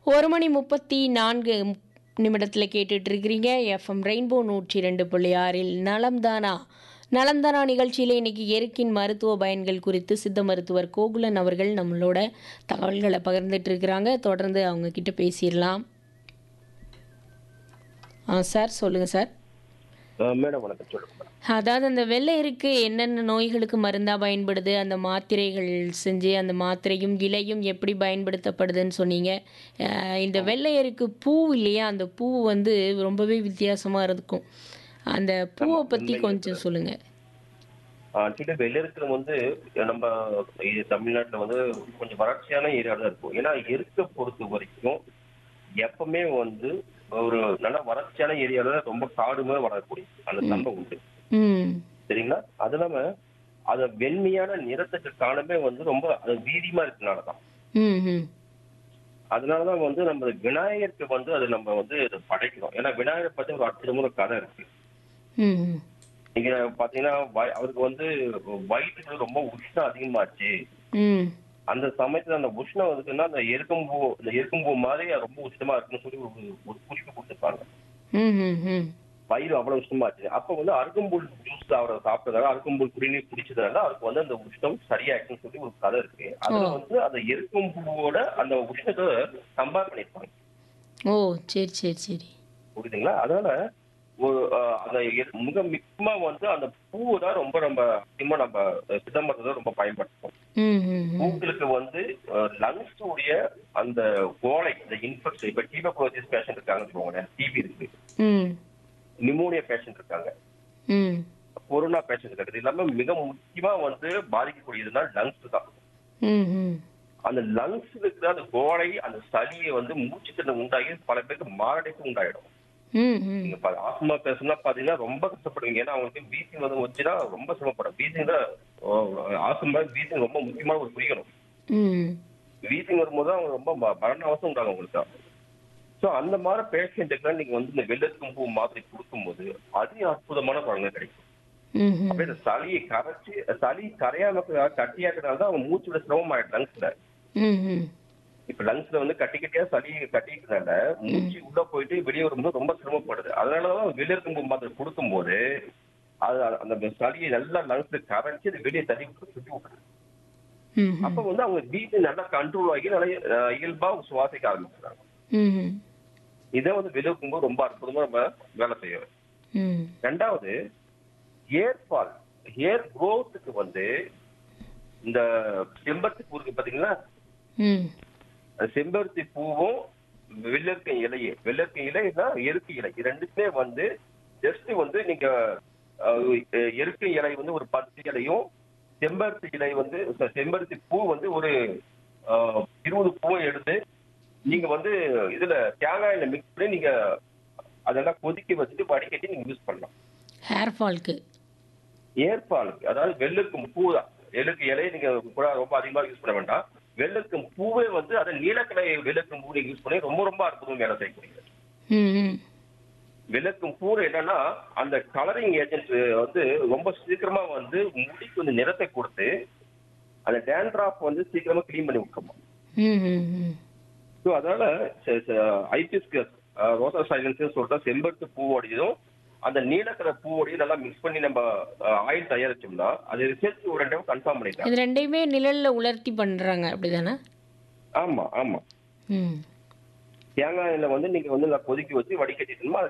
1 மணி 34 நிமிடத்தில் கேட்டுட்டு இருக்கிறீங்க எஃப்எம் ரெயின்போ 102.6 நலம்தானா. நலம்தானா நிகழ்ச்சியில் இன்னைக்கு எருக்கின் மருத்துவ பயன்கள் குறித்து சித்த மருத்துவர் கோகுலன் அவர்கள் நம்மளோட தகவல்களை பகிர்ந்துட்டு இருக்கிறாங்க. தொடர்ந்து அவங்க கிட்ட பேசிடலாம். சார் சொல்லுங்கள் சார். மேடம் வணக்கம், சொல்லுங்க மேடம். அதாவது அந்த வெள்ளை எருக்கு என்னென்ன நோய்களுக்கு மருந்தாக பயன்படுது, அந்த மாத்திரைகள் செஞ்சு அந்த மாத்திரையும் இலையும் எப்படி பயன்படுத்தப்படுதுன்னு சொன்னீங்க. இந்த ஆமா. வெள்ளை எருக்கு பூ இல்லையா, அந்த பூ வந்து ரொம்பவே வித்தியாசமாக இருக்கும். அந்த பூவை ஆமா, பற்றி வெள்ளை கொஞ்சம் இருக்கிறது. சொல்லுங்கள். ஆக்சுவலி வெள்ளை இருக்கிறது வந்து நம்ம தமிழ்நாட்டில் வந்து கொஞ்சம் வறட்சியான ஏரியா தான் இருக்கும். ஏன்னா எருக்க பொறுத்த வரைக்கும் எப்பவுமே வந்து ஒரு நல்ல வறட்சியான ஏரியாவில் ரொம்ப காடு மாதிரி வளரக்கூடிய அந்த ம் தன்மை உண்டு. ம் சரிங்களா? அது இல்லாம அது வெண்மையான நிறத்துக்கு காரணமே வந்து ரொம்ப அது வீரியமா இருக்கனால தான். ம் ம் அதனாலதான் வந்து நம்ம விநாயகருக்கு வந்து அது நம்ம வந்து படைக்கிறோம். ஏன்னா விநாயகரை பத்தி ஒரு அற்புதமான கதை இருக்கு. ம் நீங்க பாத்தீங்கன்னா அவருக்கு வந்து வயிற்றுக்கு ரொம்ப உஷ்ணம் அதிகமாச்சு. ம் அந்த சமயத்துல அந்த உஷ்ணம் இருக்குன்னா அந்த எருக்கம்பூ மாதிரி அது ரொம்ப உஷ்ணமா இருக்குன்னு சொல்லி ஒரு ஒரு குறிப்பு கொடுத்துருப்பாங்க. ம் ம் ம் வயிறு அவ்வளவு உஷ்ணமாச்சு. அப்ப வந்து அருகம்புல் ஜூஸ் அவரை சாப்பிட்டதால அருகம்புல் குடிநீர் குடிச்சதுனால அவருக்கு வந்து அந்த உஷ்ணம் சரியாயிருக்குன்னு சொல்லி ஒரு கதை இருக்கு. ஓ அதுல வந்து அந்த எருக்கம்பூவோட அந்த உஷ்ணத்தை கம்பேர் பண்ணிருப்பாங்க. ஓ சரி சரி சரி. புரியுதுங்களா? அதனால ஒரு அந்த மிக முக்கியமா வந்து அந்த பூவை தான் ரொம்ப நம்ம அதிகமா நம்ம சித்த மருத்துவத்தை ரொம்ப பயன்படுத்துவோம். ம் ம் ம் பூக்களுக்கு வந்து லங்ஸ் உடைய அந்த கோலை இந்த இன்ஃபெக்ஷன், இப்ப டியூபர்குலோசிஸ் பேஷண்ட் இருக்காங்கன்னு வச்சுக்கோங்களேன், டிபி இருக்கு, ம் நிமோனியா பேஷண்ட் இருக்காங்க, ம் கொரோனா பேஷண்ட் இருக்காங்க. இது எல்லாமே மிக முக்கியமா வந்து பாதிக்கக்கூடியதுன்னா லங்ஸ் தான். ம் ம் அந்த லங்ஸ்ல இருக்கிற அந்த கோலை அந்த சளியை வந்து மூச்சுத்திறன் உண்டாகி பல பேருக்கு மாரடைப்பு உண்டாயிடும். ம் ம் நீங்க ஆஸ்மா பேஷண்ட்னா பாத்தீங்கன்னா ரொம்ப கஷ்டப்படுவீங்க. ஏன்னா அவங்களுக்கு வீசிங் வந்து வச்சுன்னா ரொம்ப சிரமப்படும். வீசிங் தான் ஆஸ்மா வீசிங் ரொம்ப முக்கியமான ஒரு குறிக்கணும். ம் வீசிங் வரும்போது அவங்க ரொம்ப மரண அவசரம் உண்டாகும் உங்களுக்கு. ஸோ அந்த மாதிரி பேஷண்ட்டுக்கு நீங்க வந்து இந்த வெள்ளத்தும்பூ மாதிரி கொடுக்கும்போது அதி அற்புதமான பலன்கள் கிடைக்கும். ம் அப்படியே இந்த சளியை கரைச்சி சளி கரையாம கட்டியாக்குறதுனால தான் அவங்க மூச்சோட சிரமம் ஆயிடும் லங்ஸ்ல. ம் ம் இப்ப லங்ஸ்ல வந்து கட்டி கட்டியா சளி கட்டிக்கிறதுனால மூச்சு உள்ள போயிட்டு வெளியே வரும்போது ரொம்ப சிரமப்படுது. அதனாலதான் வெள்ளத்தும்பூ மாதிரி கொடுக்கும்போது அது அந்த சளியை நல்லா லங்ஸ்ல கரைச்சி அது வெளியே தள்ளி விட்டு சுத்தி விட்டுருது. ம் அப்ப வந்து அவங்க வீட்டு நல்லா கண்ட்ரோல் ஆகி நல்லா இயல்பா சுவாசிக்க ஆரம்பிச்சுறாங்க. ம் இதை வந்து வெளியும்போது ரொம்ப அற்புதமா நம்ம வேலை செய்யறோம். ம் ரெண்டாவது ஹேர் ஃபால், ஹேர் க்ரோத்துக்கு வந்து இந்த செம்பருத்தி பூ இருக்கு பாத்தீங்களா, ம் அந்த செம்பருத்தி பூவும் வெள்ளரிக்கை இலையே, வெள்ளரிக்கை இலைன்னா எருக்கு இலை, இது ரெண்டுக்குமே வந்து ஜஸ்ட் வந்து நீங்க எருக்கு இலை வந்து ஒரு 10 இலையும் செம்பருத்தி இலை வந்து செம்பருத்தி பூ வந்து ஒரு 20 பூவை எடுத்து நீங்க வந்து இதுல தேங்காய் எண்ணெய் மிக்ஸ் பண்ணி நீங்க அதெல்லாம் கொதிக்க வச்சுட்டு வடிகட்டி நீங்க யூஸ் பண்ணலாம். ஹேர் ஃபால்க்கு. ஏற்பாலுக்கு அதாவது வெள்ளருக்கும் பூ தான். எள்ளுக்கு இலையை நீங்க கூட ரொம்ப அதிகமா யூஸ் பண்ண வேண்டாம். வெள்ளருக்கும் பூவே வந்து அதை நீலக்கடை வெள்ளருக்கும் பூ நீங்க யூஸ் பண்ணி ரொம்ப ரொம்ப அற்புதம் வேலை செய்யக்கூடியது. ம் ம் வெள்ளருக்கும் பூ என்னன்னா அந்த கலரிங் ஏஜென்ட் வந்து ரொம்ப சீக்கிரமா வந்து முடிக்கு வந்து நிறத்தை கொடுத்து அந்த டேண்ட்ராப் வந்து சீக்கிரமா கிளீன் பண்ணி விட்டுருமா. ம் ம் ம் ஸோ அதனால ஐபிஸ்கஸ் ரோசா சைலன்ஸ் சொல்லிட்டு செம்பருத்தி பூவோடையும் அந்த நீலக்கடை பூவோடையும் நல்லா மிக்ஸ் பண்ணி நம்ம ஆயில் தயாரிச்சோம்னா அது ரிசர்ச் ஒரு டைம் கன்ஃபார்ம் பண்ணிட்டாங்க. இது ரெண்டையுமே நிழல்ல உலர்த்தி பண்றாங்க அப்படிதானே? ஆமா ஆமா. ம் தேங்காய் எண்ணெய் வந்து நீங்க வந்து நல்லா கொதிக்க வச்சு வடிகட்டிட்டோம்னா